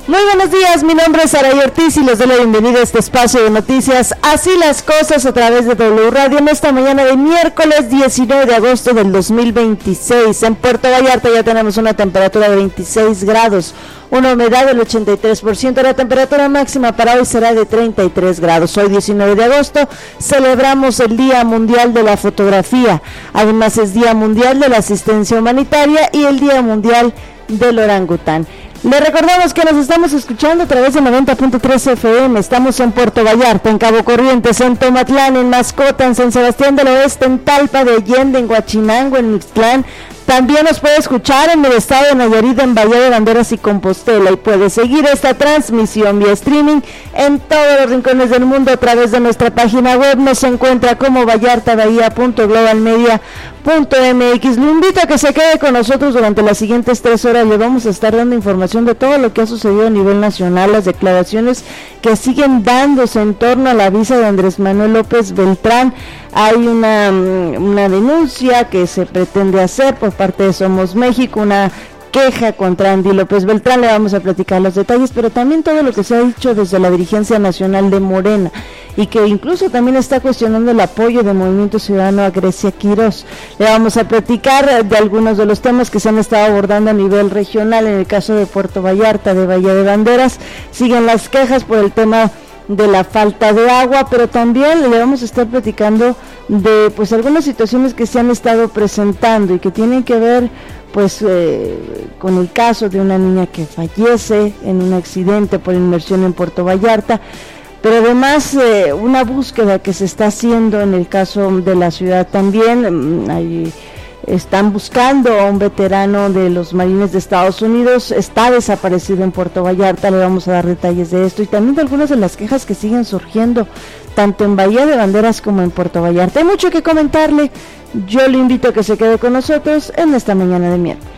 Muy buenos días, mi nombre es Saray Ortiz y les doy la bienvenida a este espacio de noticias Así las Cosas a través de W Radio en esta mañana de miércoles 19 de agosto del 2026. En Puerto Vallarta ya tenemos una temperatura de 26 grados, una humedad del 83%, la temperatura máxima para hoy será de 33 grados. Hoy 19 de agosto celebramos el Día Mundial de la Fotografía, además es Día Mundial de la Asistencia Humanitaria y el Día Mundial del Orangután. Le recordamos que nos estamos escuchando a través de 90.3 FM, estamos en Puerto Vallarta, en Cabo Corrientes, en Tomatlán, en Mascota, en San Sebastián del Oeste, en Talpa de Allende, en Huachinango, en Mixtlán. También nos puede escuchar en el estado de Nayarit, en Bahía de Banderas y Compostela, y puede seguir esta transmisión vía streaming en todos los rincones del mundo a través de nuestra página web. Nos encuentra como vallartabahía.globalmedia.mx. Lo invito a que se quede con nosotros durante las siguientes 3 horas. Le vamos a estar dando información de todo lo que ha sucedido a nivel nacional, las declaraciones que siguen dándose en torno a la visa de Andrés Manuel López Beltrán. Hay una denuncia que se pretende hacer por parte de Somos México, una queja contra Andy López Beltrán. Le vamos a platicar los detalles, pero también todo lo que se ha dicho desde la dirigencia nacional de Morena y que incluso también está cuestionando el apoyo de Movimiento Ciudadano a Grecia Quirós. Le vamos a platicar de algunos de los temas que se han estado abordando a nivel regional. En el caso de Puerto Vallarta, de Bahía de Banderas, siguen las quejas por el tema de la falta de agua, pero también le vamos a estar platicando de pues algunas situaciones que se han estado presentando y que tienen que ver pues con el caso de una niña que fallece en un accidente por inmersión en Puerto Vallarta, pero además una búsqueda que se está haciendo en el caso de la ciudad también. Están buscando a un veterano de los Marines de Estados Unidos, está desaparecido en Puerto Vallarta. Le vamos a dar detalles de esto y también de algunas de las quejas que siguen surgiendo tanto en Bahía de Banderas como en Puerto Vallarta. Hay mucho que comentarle, yo le invito a que se quede con nosotros en esta mañana de miércoles.